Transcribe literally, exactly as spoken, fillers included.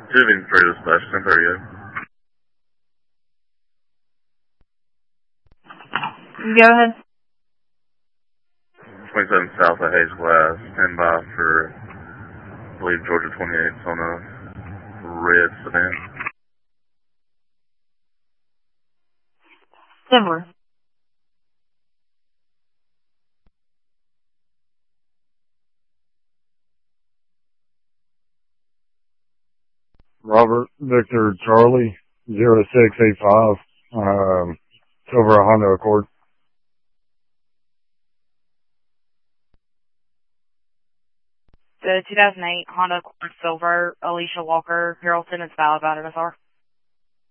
Shooting for dispatch, ten thirty-eight. Go ahead. twenty-seven south of Hayes Glass, stand by for, I believe, Georgia twenty-eight on a red sedan. Similar. Robert Victor Charlie zero six eight five. Um, it's over a Honda Accord. The two thousand eight Honda Accord Silver, Alicia Walker, Harrelson, is valid about N S R.